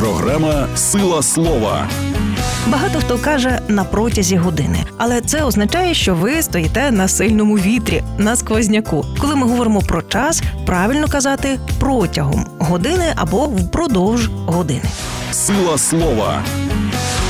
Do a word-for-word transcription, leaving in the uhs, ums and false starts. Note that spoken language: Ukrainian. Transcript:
Програма «Сила слова». Багато хто каже «на протязі години», але це означає, що ви стоїте на сильному вітрі, на сквозняку. Коли ми говоримо про час, правильно казати «протягом години» або «впродовж години». «Сила слова».